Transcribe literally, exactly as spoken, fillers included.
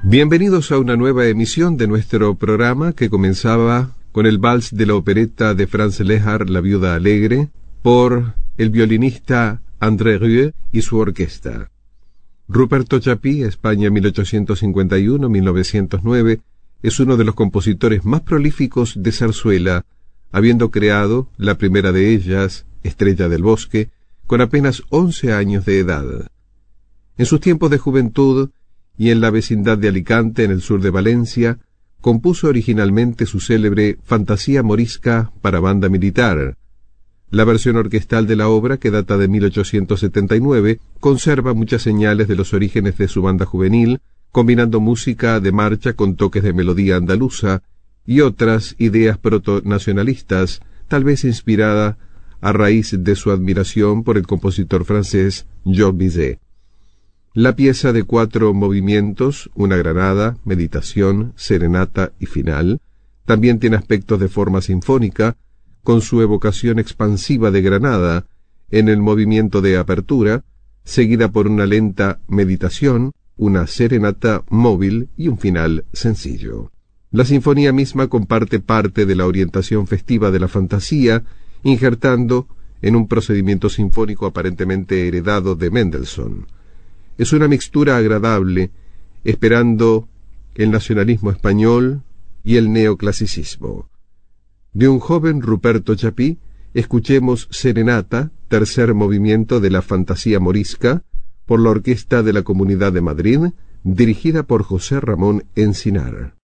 Bienvenidos a una nueva emisión de nuestro programa que comenzaba con el vals de la opereta de Franz Lehár, La viuda alegre, por el violinista André Rieu y su orquesta. Ruperto Chapí, España mil ochocientos cincuenta y uno a mil novecientos nueve, es uno de los compositores más prolíficos de zarzuela, habiendo creado la primera de ellas, Estrella del Bosque, con apenas once años de edad. En sus tiempos de juventud y en la vecindad de Alicante, en el sur de Valencia, compuso originalmente su célebre Fantasía Morisca para banda militar. La versión orquestal de la obra, que data de mil ochocientos setenta y nueve, conserva muchas señales de los orígenes de su banda juvenil, combinando música de marcha con toques de melodía andaluza y otras ideas proto-nacionalistas, tal vez inspirada a raíz de su admiración por el compositor francés Georges Bizet. La pieza de cuatro movimientos, una granada, meditación, serenata y final, también tiene aspectos de forma sinfónica, con su evocación expansiva de granada en el movimiento de apertura, seguida por una lenta meditación, una serenata móvil y un final sencillo. La sinfonía misma comparte parte de la orientación festiva de la fantasía, injertando en un procedimiento sinfónico aparentemente heredado de Mendelssohn. Es una mixtura agradable, esperando el nacionalismo español y el neoclasicismo. De un joven Ruperto Chapí, escuchemos Serenata, tercer movimiento de la Fantasía Morisca, por la Orquesta de la Comunidad de Madrid, dirigida por José Ramón Encinar.